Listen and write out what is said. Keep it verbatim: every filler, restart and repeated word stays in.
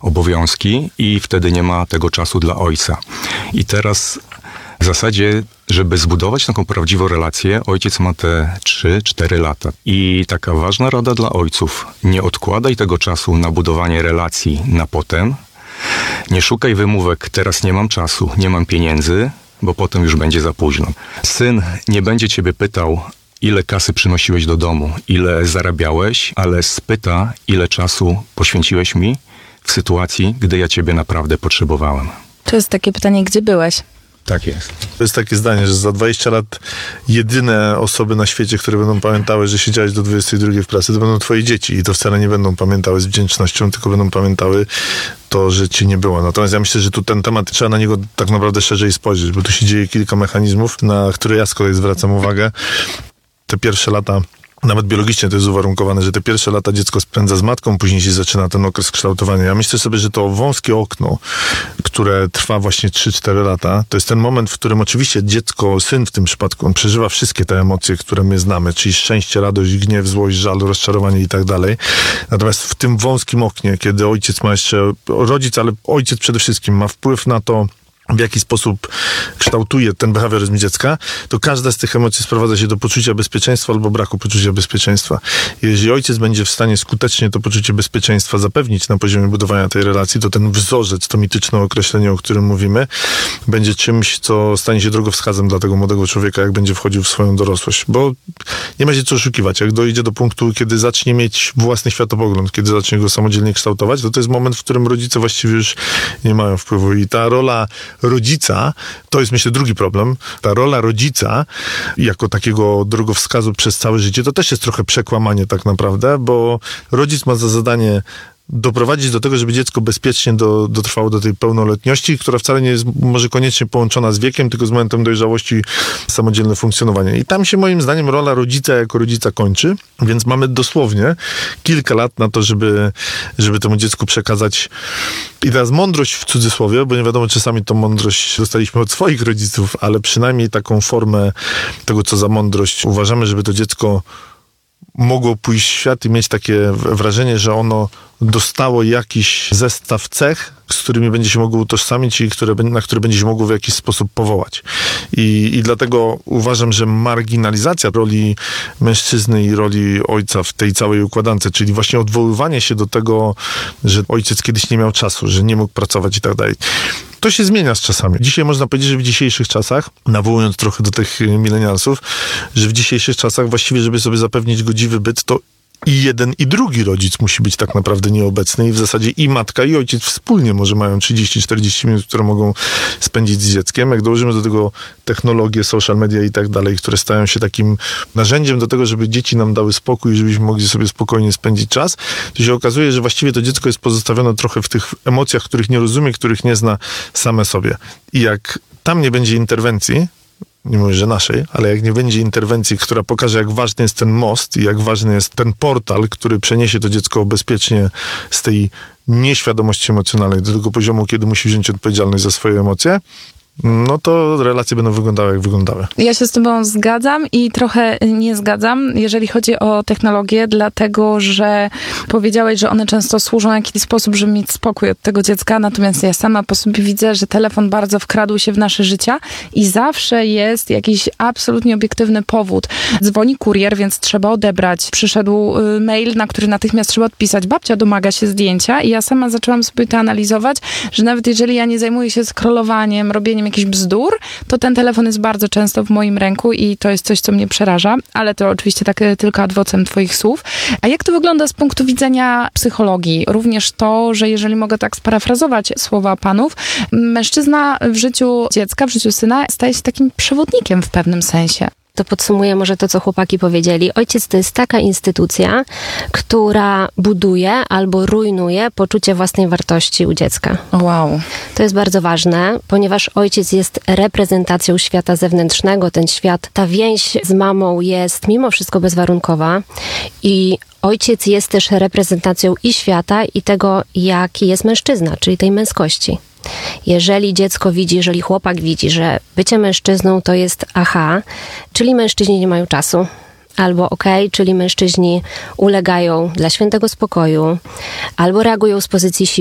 obowiązki i wtedy nie ma tego czasu dla ojca. I teraz w zasadzie, żeby zbudować taką prawdziwą relację, ojciec ma te trzy cztery lata. I taka ważna rada dla ojców: nie odkładaj tego czasu na budowanie relacji na potem. Nie szukaj wymówek: teraz nie mam czasu, nie mam pieniędzy, bo potem już będzie za późno. Syn nie będzie ciebie pytał, ile kasy przynosiłeś do domu, ile zarabiałeś, ale spyta, ile czasu poświęciłeś mi w sytuacji, gdy ja ciebie naprawdę potrzebowałem. To jest takie pytanie: gdzie byłeś? Tak jest. To jest takie zdanie, że za dwadzieścia lat jedyne osoby na świecie, które będą pamiętały, że siedziałeś do dwudziestej drugiej w pracy, to będą twoje dzieci. I to wcale nie będą pamiętały z wdzięcznością, tylko będą pamiętały to, że ci nie było. Natomiast ja myślę, że tu ten temat, trzeba na niego tak naprawdę szerzej spojrzeć, bo tu się dzieje kilka mechanizmów, na które ja z kolei zwracam uwagę. Te pierwsze lata, nawet biologicznie to jest uwarunkowane, że te pierwsze lata dziecko spędza z matką, później się zaczyna ten okres kształtowania. Ja myślę sobie, że to wąskie okno, które trwa właśnie trzy cztery lata, to jest ten moment, w którym oczywiście dziecko, syn w tym przypadku, on przeżywa wszystkie te emocje, które my znamy, czyli szczęście, radość, gniew, złość, żal, rozczarowanie i tak dalej. Natomiast w tym wąskim oknie, kiedy ojciec ma jeszcze, rodzic, ale ojciec przede wszystkim ma wpływ na to, w jaki sposób kształtuje ten behawioryzm dziecka, to każda z tych emocji sprowadza się do poczucia bezpieczeństwa albo braku poczucia bezpieczeństwa. Jeżeli ojciec będzie w stanie skutecznie to poczucie bezpieczeństwa zapewnić na poziomie budowania tej relacji, to ten wzorzec, to mityczne określenie, o którym mówimy, będzie czymś, co stanie się drogowskazem dla tego młodego człowieka, jak będzie wchodził w swoją dorosłość. Bo nie ma się co oszukiwać. Jak dojdzie do punktu, kiedy zacznie mieć własny światopogląd, kiedy zacznie go samodzielnie kształtować, to to jest moment, w którym rodzice właściwie już nie mają wpływu. I ta rola rodzica, to jest myślę drugi problem, ta rola rodzica jako takiego drogowskazu przez całe życie, to też jest trochę przekłamanie tak naprawdę, bo rodzic ma za zadanie doprowadzić do tego, żeby dziecko bezpiecznie do, dotrwało do tej pełnoletności, która wcale nie jest może koniecznie połączona z wiekiem, tylko z momentem dojrzałości, samodzielne funkcjonowanie. I tam się moim zdaniem rola rodzica jako rodzica kończy, więc mamy dosłownie kilka lat na to, żeby, żeby temu dziecku przekazać i teraz mądrość w cudzysłowie, bo nie wiadomo, czasami tą mądrość dostaliśmy od swoich rodziców, ale przynajmniej taką formę tego, co za mądrość uważamy, żeby to dziecko mogło pójść w świat i mieć takie wrażenie, że ono dostało jakiś zestaw cech, z którymi będzie się mogło utożsamić i które, na które będzie się mogło w jakiś sposób powołać. I, i dlatego uważam, że marginalizacja roli mężczyzny i roli ojca w tej całej układance, czyli właśnie odwoływanie się do tego, że ojciec kiedyś nie miał czasu, że nie mógł pracować i tak dalej. To się zmienia z czasami. Dzisiaj można powiedzieć, że w dzisiejszych czasach, nawołując trochę do tych milenialsów, że w dzisiejszych czasach właściwie, żeby sobie zapewnić godziwy byt, to i jeden, i drugi rodzic musi być tak naprawdę nieobecny i w zasadzie i matka, i ojciec wspólnie może mają trzydzieści czterdzieści minut, które mogą spędzić z dzieckiem. Jak dołożymy do tego technologie, social media i tak dalej, które stają się takim narzędziem do tego, żeby dzieci nam dały spokój, żebyśmy mogli sobie spokojnie spędzić czas, to się okazuje, że właściwie to dziecko jest pozostawione trochę w tych emocjach, których nie rozumie, których nie zna same sobie. I jak tam nie będzie interwencji, nie mówię, że naszej, ale jak nie będzie interwencji, która pokaże, jak ważny jest ten most i jak ważny jest ten portal, który przeniesie to dziecko bezpiecznie z tej nieświadomości emocjonalnej do tego poziomu, kiedy musi wziąć odpowiedzialność za swoje emocje, no to relacje będą wyglądały, jak wyglądały. Ja się z tobą zgadzam i trochę nie zgadzam, jeżeli chodzi o technologię, dlatego, że powiedziałeś, że one często służą w jakiś sposób, żeby mieć spokój od tego dziecka, natomiast ja sama po sobie widzę, że telefon bardzo wkradł się w nasze życia i zawsze jest jakiś absolutnie obiektywny powód. Dzwoni kurier, więc trzeba odebrać. Przyszedł mail, na który natychmiast trzeba odpisać. Babcia domaga się zdjęcia i ja sama zaczęłam sobie to analizować, że nawet jeżeli ja nie zajmuję się scrollowaniem, robieniem jakichś bzdur, to ten telefon jest bardzo często w moim ręku i to jest coś, co mnie przeraża, ale to oczywiście tak tylko ad vocem twoich słów. A jak to wygląda z punktu widzenia psychologii? Również to, że jeżeli mogę tak sparafrazować słowa panów, mężczyzna w życiu dziecka, w życiu syna staje się takim przewodnikiem w pewnym sensie. To podsumuję może to, co chłopaki powiedzieli. Ojciec to jest taka instytucja, która buduje albo rujnuje poczucie własnej wartości u dziecka. Wow. To jest bardzo ważne, ponieważ ojciec jest reprezentacją świata zewnętrznego. Ten świat, ta więź z mamą jest mimo wszystko bezwarunkowa i ojciec jest też reprezentacją i świata, i tego, jaki jest mężczyzna, czyli tej męskości. Jeżeli dziecko widzi, jeżeli chłopak widzi, że bycie mężczyzną to jest aha, czyli mężczyźni nie mają czasu, albo okej, czyli mężczyźni ulegają dla świętego spokoju, albo reagują z pozycji siły,